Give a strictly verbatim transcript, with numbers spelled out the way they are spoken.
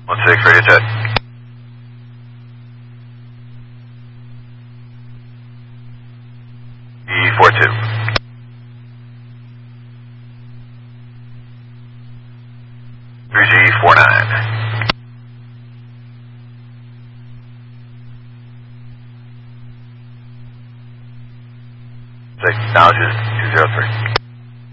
One six, radio check. E four two. Three G four nine. Acknowledges two zero three.